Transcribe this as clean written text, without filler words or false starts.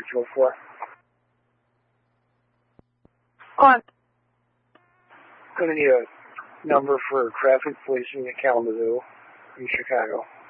304. On. Gonna need a number for traffic policing at Kalamazoo in Chicago.